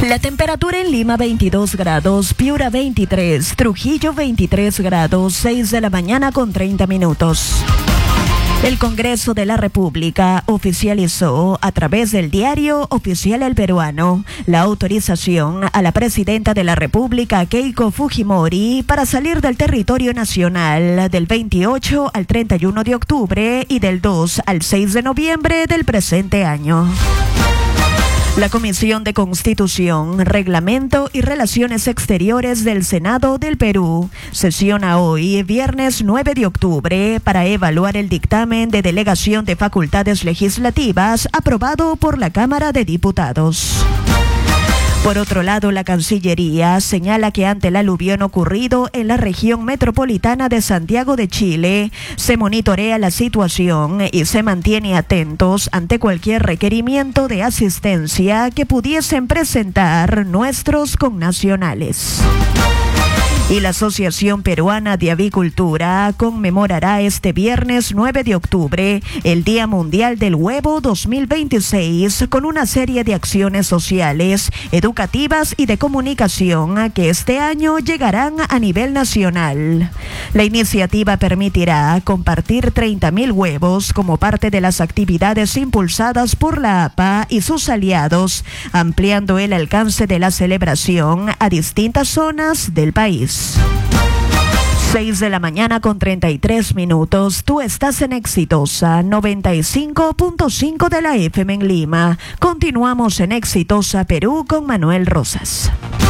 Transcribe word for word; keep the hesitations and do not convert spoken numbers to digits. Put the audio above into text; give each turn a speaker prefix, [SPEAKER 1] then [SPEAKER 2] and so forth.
[SPEAKER 1] La temperatura en Lima veintidós grados, Piura veintitrés, Trujillo veintitrés grados, seis de la mañana con treinta minutos. El Congreso de la República oficializó a través del diario oficial El Peruano la autorización a la presidenta de la República, Keiko Fujimori, para salir del territorio nacional del veintiocho al treinta y uno de octubre y del dos al seis de noviembre del presente año. La Comisión de Constitución, Reglamento y Relaciones Exteriores del Senado del Perú sesiona hoy, viernes nueve de octubre, para evaluar el dictamen de delegación de facultades legislativas aprobado por la Cámara de Diputados. Por otro lado, la Cancillería señala que ante el aluvión ocurrido en la región metropolitana de Santiago de Chile, se monitorea la situación y se mantiene atentos ante cualquier requerimiento de asistencia que pudiesen presentar nuestros connacionales. Y la Asociación Peruana de Avicultura conmemorará este viernes nueve de octubre el Día Mundial del Huevo dos mil veintiséis con una serie de acciones sociales, educativas y de comunicación que este año llegarán a nivel nacional. La iniciativa permitirá compartir treinta mil huevos como parte de las actividades impulsadas por la A P A y sus aliados, ampliando el alcance de la celebración a distintas zonas del país. seis de la mañana con treinta y tres minutos. Tú estás en Exitosa noventa y cinco punto cinco de la F M en Lima. Continuamos en Exitosa Perú con Manuel Rosas.